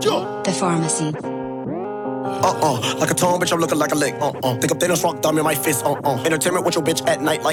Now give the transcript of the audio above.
The Pharmacy. Like a tone, bitch, I'm looking like a lick. Think of Thanos rock thumb in my fist. Entertainment with your bitch at night like